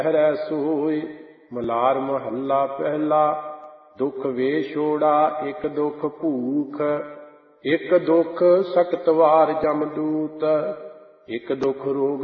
ਰਹਿ ਸੋਇ। ਮਲਾਰ ਮਹੱਲਾ ਪਹਿਲਾ। ਦੁਖ ਵੇਛੋੜਾ ਇਕ ਦੁਖ ਭੂਖ, ਇਕ ਦੁਖ ਸਕਤ ਵਾਰ ਜਮਦੂਤ, ਇਕ ਦੁਖ ਰੋਗ